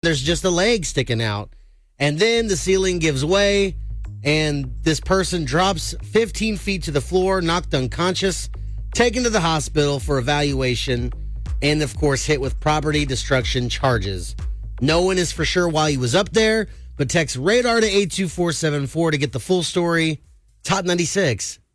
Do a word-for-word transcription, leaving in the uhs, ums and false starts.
there's just a leg sticking out. And then the ceiling gives way, and this person drops fifteen feet to the floor, knocked unconscious, taken to the hospital for evaluation, and, of course, hit with property destruction charges. No one is for sure why he was up there, but text radar to eight two four seven four to get the full story. Top ninety-six.